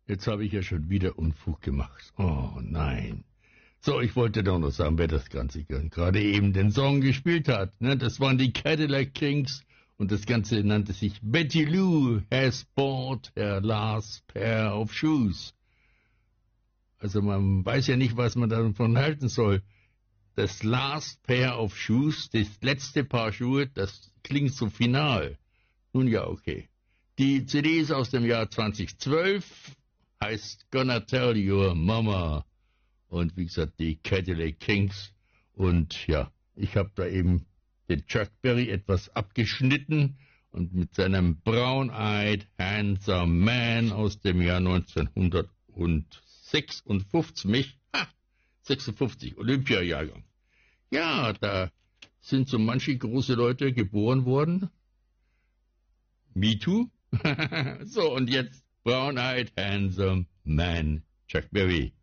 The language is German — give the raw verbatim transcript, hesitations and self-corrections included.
Jetzt habe ich ja schon wieder Unfug gemacht. Oh nein. So, ich wollte doch noch sagen, wer das Ganze gerade eben den Song gespielt hat. Ne? Das waren die Cadillac Kings und das Ganze nannte sich Betty Lou has bought her last pair of shoes. Also man weiß ja nicht, was man davon halten soll. Das last pair of shoes, das letzte Paar Schuhe, das klingt so final. Nun ja, okay. Die C D ist aus dem Jahr zweitausendzwölf, heißt Gonna Tell Your Mama. Und wie gesagt, die Cadillac Kings. Und ja, ich habe da eben den Chuck Berry etwas abgeschnitten und mit seinem Brown-Eyed Handsome Man aus dem Jahr neunzehnhundertsechsundfünfzig, ha, sechsundfünfzig, Olympiajahrgang. Ja, da sind so manche große Leute geboren worden. Me too. So, und jetzt Brown-Eyed Handsome Man, Chuck Berry.